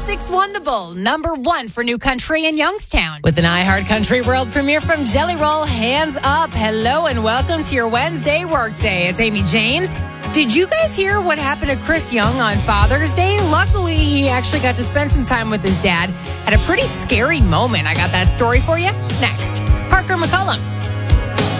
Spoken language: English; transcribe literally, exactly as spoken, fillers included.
Essex won the Bull, number one for New Country in Youngstown. With an iHeart Country World premiere from Jelly Roll, Hands Up. Hello and welcome to your Wednesday workday. It's Amy James. Did you guys hear what happened to Chris Young on Father's Day? Luckily, he actually got to spend some time with his dad at a pretty scary moment. I got that story for you next. Parker McCullum.